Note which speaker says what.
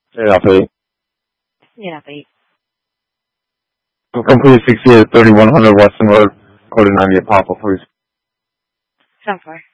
Speaker 1: 8
Speaker 2: 8.
Speaker 1: Complete 68 3100 Weston Road, code 98 Papa, please.
Speaker 2: 10-4.